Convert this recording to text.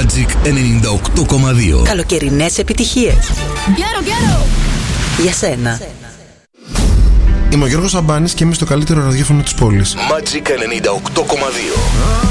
Magic 98,2. Καλοκαιρινές επιτυχίες. Για σένα. Είμαι ο Γιώργος Σαμπάνης και είμαι στο καλύτερο ραδιόφωνο της πόλης. Magic 98,2.